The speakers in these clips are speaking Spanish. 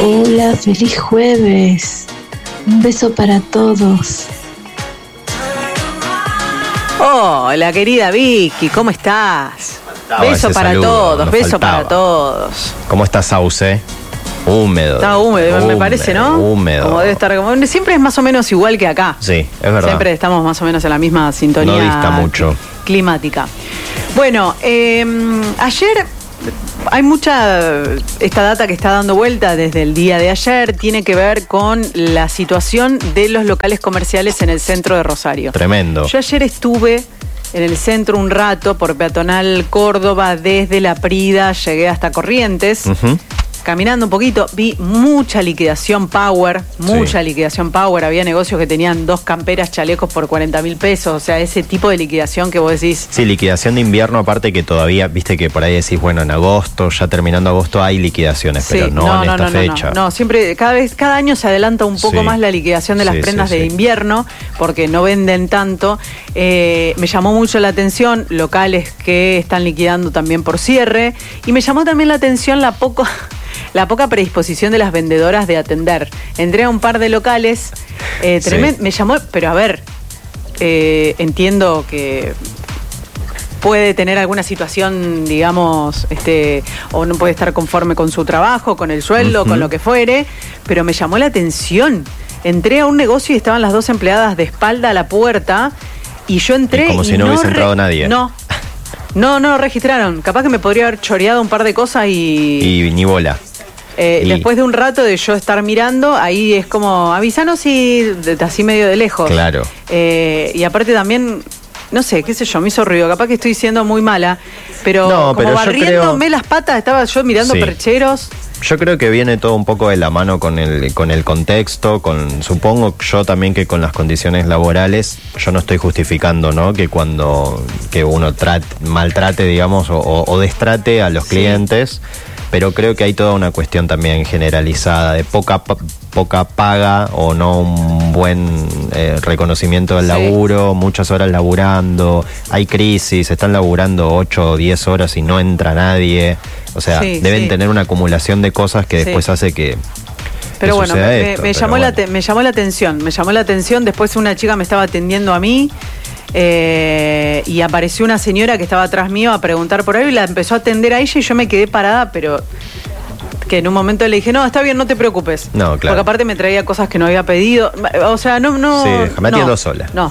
Hola, feliz jueves. Un beso para todos. Hola, querida Vicky, ¿cómo estás? Beso para todos, beso para todos. ¿Cómo está Sauce? Húmedo. Está húmedo, me parece, ¿no? Húmedo. Como debe estar, como siempre es más o menos igual que acá. Sí, es verdad. Siempre estamos más o menos en la misma sintonía. No dista mucho. Climática. Bueno, ayer hay esta data que está dando vuelta desde el día de ayer, tiene que ver con la situación de los locales comerciales en el centro de Rosario. Tremendo. Yo ayer estuve en el centro un rato por Peatonal Córdoba, desde La Prida, llegué hasta Corrientes. Caminando un poquito, vi mucha liquidación power, había negocios que tenían 2 camperas, chalecos por 40.000 pesos, o sea, ese tipo de liquidación que vos decís. Sí, liquidación de invierno, aparte que todavía, viste que por ahí decís, bueno, en agosto, ya terminando agosto hay liquidaciones, pero no en esta fecha. No, siempre, cada año se adelanta un poco más la liquidación de las prendas de invierno, porque no venden tanto. Me llamó mucho la atención locales que están liquidando también por cierre, y me llamó también la atención la poca predisposición de las vendedoras de atender. Entré a un par de locales, me llamó, pero a ver, entiendo que puede tener alguna situación, digamos, o no puede estar conforme con su trabajo, con el sueldo, con lo que fuere, pero me llamó la atención. Entré a un negocio y estaban las 2 empleadas de espalda a la puerta, y yo entré. Y como si no hubiese entrado nadie. No registraron. Capaz que me podría haber choreado un par de cosas y ni bola. Después de un rato de yo estar mirando, ahí es como, avísanos y así medio de lejos. Claro. Y aparte también, no sé, qué sé yo, me hizo ruido. Capaz que estoy siendo muy mala, pero como barriéndome las patas, estaba yo mirando percheros. Yo creo que viene todo un poco de la mano con el contexto, supongo yo también que con las condiciones laborales. Yo no estoy justificando, ¿no?, que uno maltrate, digamos, o destrate a los clientes, pero creo que hay toda una cuestión también generalizada de poca paga o no un buen reconocimiento del laburo, muchas horas laburando, hay crisis, están laburando 8 o 10 horas y no entra nadie. O sea, deben tener una acumulación de cosas que después hace que... Pero bueno, me llamó la atención. Después una chica me estaba atendiendo a mí y apareció una señora que estaba atrás mío a preguntar por ahí y la empezó a atender a ella y yo me quedé parada, pero que en un momento le dije, no, está bien, no te preocupes. No, claro. Porque aparte me traía cosas que no había pedido. O sea, no. Sí, me atiendo sola. No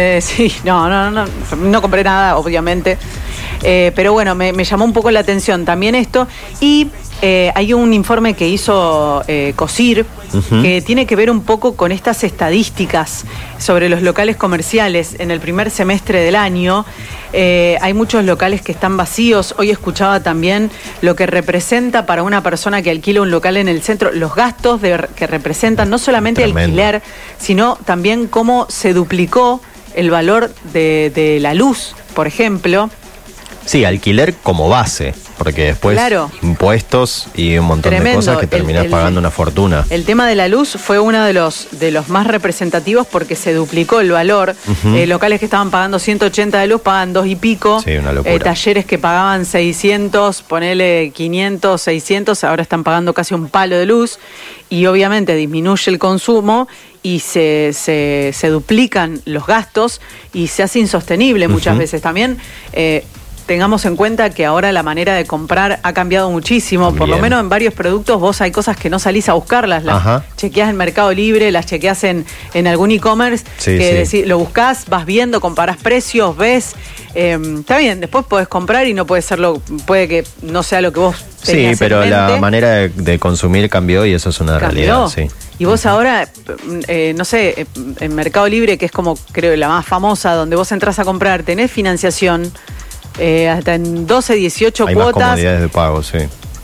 compré nada, obviamente. Pero bueno, me llamó un poco la atención también esto. Y hay un informe que hizo COSIR que tiene que ver un poco con estas estadísticas sobre los locales comerciales en el primer semestre del año. Hay muchos locales que están vacíos. Hoy escuchaba también lo que representa para una persona que alquila un local en el centro, los gastos que representan no solamente alquiler, sino también cómo se duplicó el valor de la luz, por ejemplo. Sí, alquiler como base, porque después impuestos y un montón de cosas que terminás pagando una fortuna. El tema de la luz fue uno de los más representativos porque se duplicó el valor. Locales que estaban pagando 180 de luz pagan 2 y pico. Sí, una locura. Talleres que pagaban 600, ponele 500, 600, ahora están pagando casi un palo de luz. Y obviamente disminuye el consumo y se duplican los gastos y se hace insostenible muchas veces. También tengamos en cuenta que ahora la manera de comprar ha cambiado muchísimo. Por lo menos en varios productos vos hay cosas que no salís a buscarlas. Las chequeás en Mercado Libre, las chequeás en algún e-commerce, lo buscás, vas viendo, comparás precios, ves. Está bien, después podés comprar y no puede que no sea lo que vos tenías en pero mente. la manera de consumir cambió y eso es una realidad. Sí. Y vos ahora, no sé, en Mercado Libre, que es como creo la más famosa, donde vos entras a comprar, tenés financiación, hasta en 12, 18 hay cuotas. Hay más comodidades de pago, sí.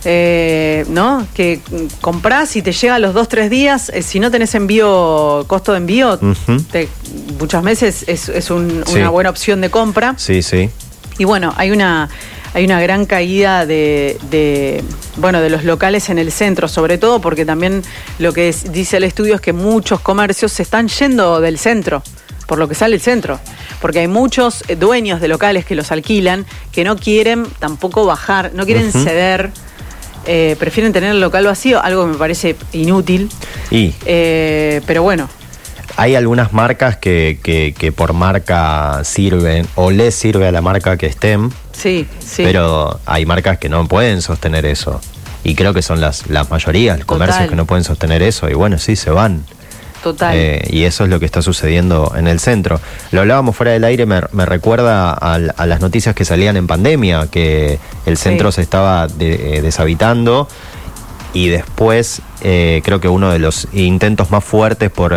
¿No? Que comprás y te llega a los 2-3 días. Si no tenés costo de envío, muchas veces es una buena opción de compra. Sí. Y bueno, hay una gran caída de los locales en el centro, sobre todo porque también lo que dice el estudio es que muchos comercios se están yendo del centro, por lo que sale el centro, porque hay muchos dueños de locales que los alquilan que no quieren tampoco bajar, no quieren ceder prefieren tener el local vacío, algo que me parece inútil. Pero bueno. Hay algunas marcas que por marca sirven o les sirve a la marca que estén. Sí. Pero hay marcas que no pueden sostener eso. Y creo que son las mayorías, los comercios que no pueden sostener eso. Y bueno, sí, se van. Total. Y eso es lo que está sucediendo en el centro. Lo hablábamos fuera del aire, me recuerda a las noticias que salían en pandemia, que el centro se estaba deshabitando. Y después creo que uno de los intentos más fuertes por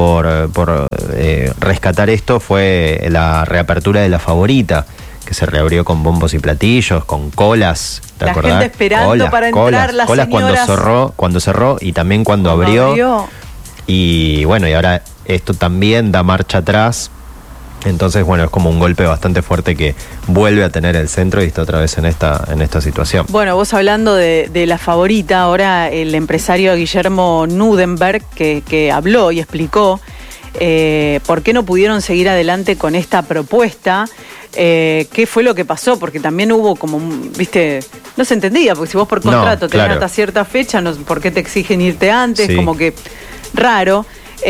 rescatar esto fue la reapertura de La Favorita, que se reabrió con bombos y platillos, con colas, ¿te acordás? La gente esperando para entrar, las colas señoras... cuando cerró y también cuando abrió. Y bueno, y ahora esto también da marcha atrás. Entonces, bueno, es como un golpe bastante fuerte que vuelve a tener el centro y está otra vez en esta situación. Bueno, vos hablando de La Favorita, ahora el empresario Guillermo Nudenberg, que habló y explicó por qué no pudieron seguir adelante con esta propuesta, qué fue lo que pasó, porque también hubo como, viste, no se entendía, porque si vos por contrato tenés hasta cierta fecha, ¿por qué te exigen irte antes? Sí. Como que raro.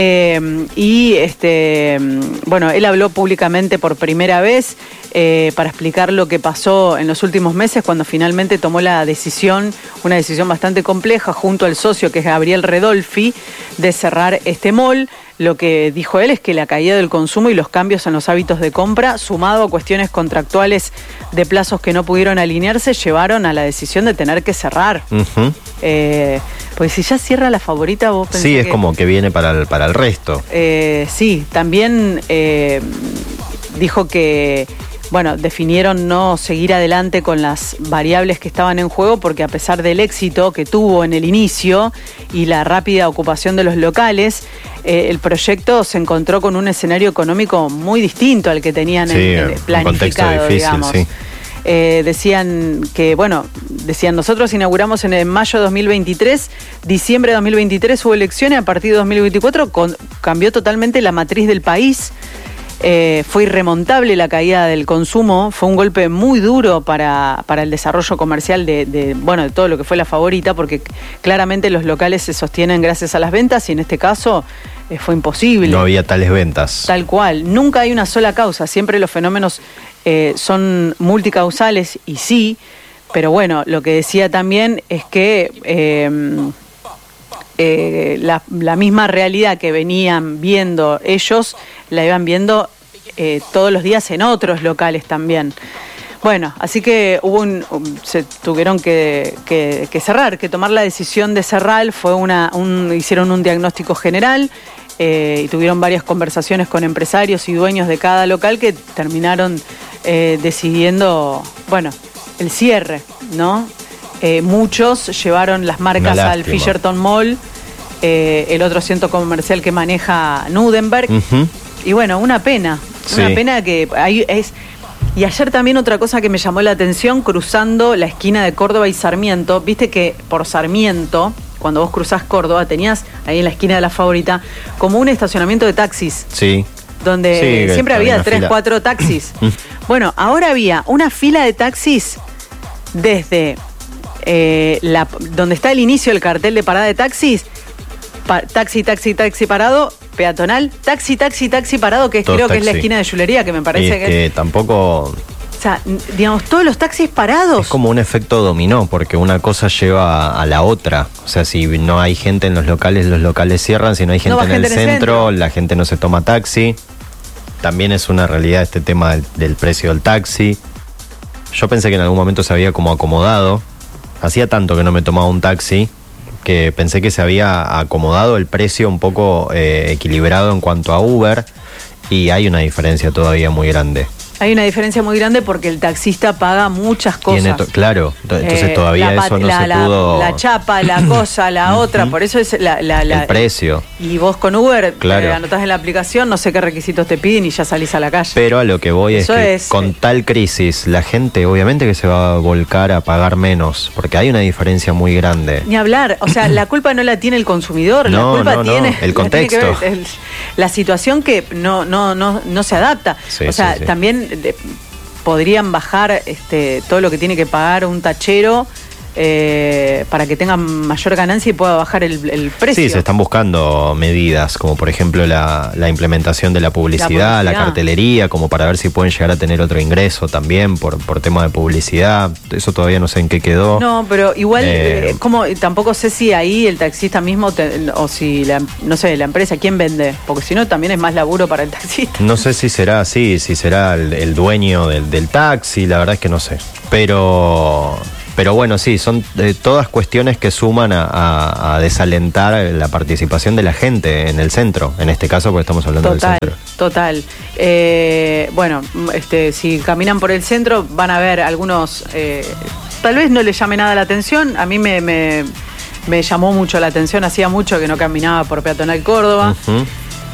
Bueno, él habló públicamente por primera vez para explicar lo que pasó en los últimos meses cuando finalmente tomó la decisión, una decisión bastante compleja junto al socio que es Gabriel Redolfi, de cerrar este mall. Lo que dijo él es que la caída del consumo y los cambios en los hábitos de compra, sumado a cuestiones contractuales de plazos que no pudieron alinearse, llevaron a la decisión de tener que cerrar. Uh-huh. Pues si ya cierra La Favorita, vos pensás sí, es como que viene para el resto. Sí, también dijo que, bueno, definieron no seguir adelante con las variables que estaban en juego porque a pesar del éxito que tuvo en el inicio y la rápida ocupación de los locales, el proyecto se encontró con un escenario económico muy distinto al que tenían planificado, un contexto difícil, digamos. Sí. Decían, nosotros inauguramos en mayo de 2023, diciembre de 2023 hubo elecciones, a partir de 2024 cambió totalmente la matriz del país. Fue irremontable la caída del consumo, fue un golpe muy duro para el desarrollo comercial de todo lo que fue La Favorita, porque claramente los locales se sostienen gracias a las ventas y en este caso fue imposible. No había tales ventas. Tal cual, nunca hay una sola causa, siempre los fenómenos son multicausales y sí, pero bueno, lo que decía también es que la misma realidad que venían viendo ellos, la iban viendo todos los días en otros locales también. Bueno, así que se tuvieron que cerrar, que tomar la decisión de cerrar. Hicieron un diagnóstico general y tuvieron varias conversaciones con empresarios y dueños de cada local que terminaron decidiendo, el cierre, ¿no? Muchos llevaron las marcas al Fisherton Mall, el otro centro comercial que maneja Nudenberg. Uh-huh. Y bueno, una pena que ahí es. Y ayer también otra cosa que me llamó la atención, cruzando la esquina de Córdoba y Sarmiento, viste que por Sarmiento, cuando vos cruzás Córdoba, tenías ahí en la esquina de La Favorita como un estacionamiento de taxis. Sí. Donde siempre había 3, 4 taxis. Bueno, ahora había una fila de taxis desde donde está el inicio del cartel de parada de taxis, taxi parado, peatonal, taxi parado, que creo que es la esquina de Yulería, que me parece que tampoco... O sea, digamos, todos los taxis parados. Es como un efecto dominó, porque una cosa lleva a la otra. O sea, si no hay gente en los locales cierran. Si no hay gente en el centro, la gente no se toma taxi. También es una realidad este tema del precio del taxi. Yo pensé que en algún momento se había como acomodado. Hacía tanto que no me tomaba un taxi que pensé que se había acomodado el precio un poco equilibrado en cuanto a Uber, y hay una diferencia todavía muy grande. Hay una diferencia muy grande porque el taxista paga muchas cosas. Claro, entonces todavía eso no se pudo... La chapa, la cosa, la otra, por eso es el precio. Y vos con Uber anotás en la aplicación, no sé qué requisitos te piden y ya salís a la calle. Pero a lo que voy es que con tal crisis, la gente obviamente que se va a volcar a pagar menos, porque hay una diferencia muy grande. Ni hablar, o sea, la culpa no la tiene el consumidor, la culpa tiene... el contexto. Tiene que ver, la situación que no se adapta. Sí, también... podrían bajar todo lo que tiene que pagar un tachero para que tengan mayor ganancia y pueda bajar el precio. Sí, se están buscando medidas, como por ejemplo la implementación de la publicidad, la cartelería, como para ver si pueden llegar a tener otro ingreso también por tema de publicidad. Eso todavía no sé en qué quedó. No, pero igual, como tampoco sé si ahí el taxista mismo, o si, no sé, la empresa, ¿quién vende? Porque si no, también es más laburo para el taxista. No sé si será así, si será el dueño del taxi, la verdad es que no sé. Pero bueno, sí, son todas cuestiones que suman a desalentar la participación de la gente en el centro, en este caso porque estamos hablando del centro. Total. Bueno, si caminan por el centro van a ver algunos, tal vez no les llame nada la atención, a mí me llamó mucho la atención, hacía mucho que no caminaba por Peatonal Córdoba. Uh-huh.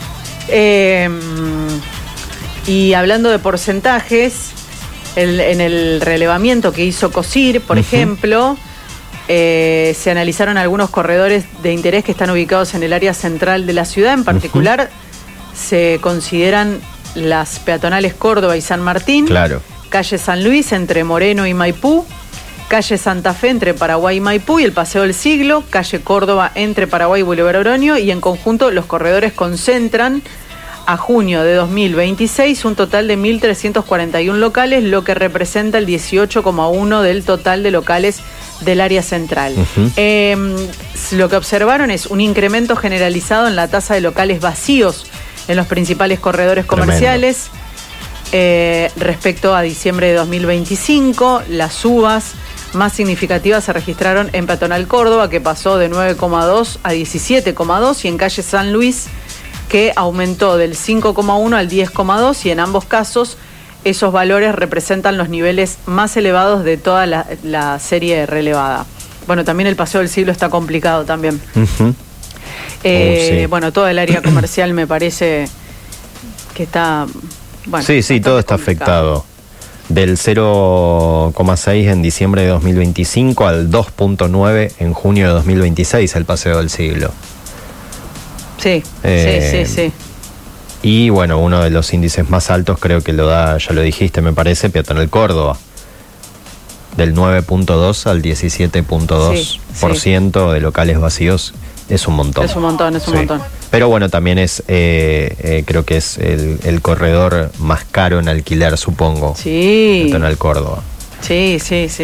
Y hablando de porcentajes, en el relevamiento que hizo COSIR, por ejemplo, se analizaron algunos corredores de interés que están ubicados en el área central de la ciudad. En particular, se consideran las peatonales Córdoba y San Martín, claro. Calle San Luis entre Moreno y Maipú, Calle Santa Fe entre Paraguay y Maipú y el Paseo del Siglo, Calle Córdoba entre Paraguay y Boulevard Oroño, y en conjunto los corredores concentran a junio de 2026 un total de 1.341 locales, lo que representa el 18,1% del total de locales del área central. Lo que observaron es un incremento generalizado en la tasa de locales vacíos en los principales corredores comerciales respecto a diciembre de 2025. Las subas más significativas se registraron en Peatonal Córdoba, que pasó de 9,2 a 17,2, y en Calle San Luis, que aumentó del 5,1 al 10,2, y en ambos casos esos valores representan los niveles más elevados de toda la serie relevada. Bueno, también el Paseo del Siglo está complicado también. Uh-huh. Sí. Bueno, toda el área comercial me parece que está... Bueno, sí, todo está complicado. afectado. Del 0,6 en diciembre de 2025 al 2,9 en junio de 2026, el Paseo del Siglo. Sí. Y bueno, uno de los índices más altos creo que lo da, ya lo dijiste, me parece, Peatonal Córdoba. Del 9,2 al 17,2% de locales vacíos. Es un montón. Es un montón. Pero bueno, también es, creo que es el corredor más caro en alquiler, supongo. Sí. Peatonal Córdoba. Sí.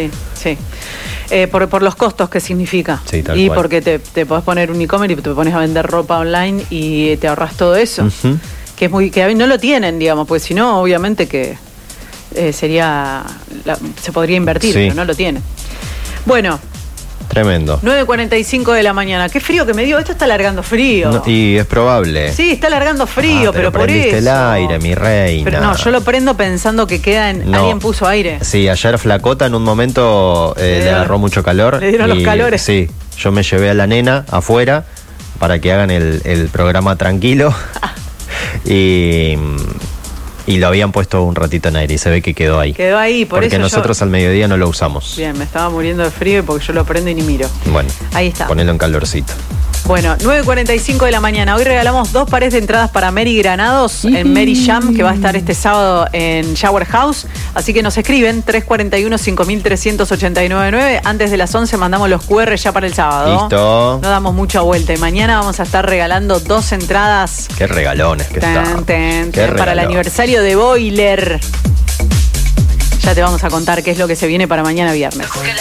Por los costos que significa. Sí, tal y cual. Porque te podés poner un e-commerce y te pones a vender ropa online y te ahorras todo eso. Uh-huh. Que no lo tienen, digamos, porque si no, obviamente que se podría invertir, sí. Pero no lo tienen. Bueno. Tremendo. 9:45 de la mañana. Qué frío que me dio. Esto está largando frío. No, y es probable. Sí, está largando frío, pero por eso. Prendiste el aire, mi reina. Pero no, yo lo prendo pensando que queda en... No. Alguien puso aire. Sí, ayer Flacota en un momento le agarró mucho calor. Le dieron los calores. Sí, yo me llevé a la nena afuera para que hagan el programa tranquilo. Y lo habían puesto un ratito en aire y se ve que quedó ahí. Quedó ahí, porque eso nosotros al mediodía no lo usamos. Bien, me estaba muriendo de frío porque yo lo prendo y ni miro. Bueno, ahí está. Ponelo en calorcito. Bueno, 9:45 de la mañana. Hoy regalamos 2 pares de entradas para Mary Granados en Mary Jam, que va a estar este sábado en Shower House. Así que nos escriben 341-5389. Antes de las 11 mandamos los QR ya para el sábado. Listo. No damos mucha vuelta. Y mañana vamos a estar regalando 2 entradas. Qué regalones que están. Para el aniversario de Boiler. Ya te vamos a contar qué es lo que se viene para mañana viernes.